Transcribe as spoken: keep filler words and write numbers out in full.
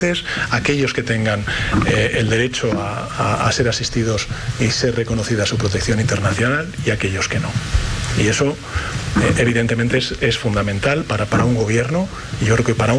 aquellos que tengan eh, el derecho a, a, a ser asistidos y ser reconocida su protección internacional y aquellos que no. Y eso eh, evidentemente es, es fundamental para, para un gobierno y yo creo que para un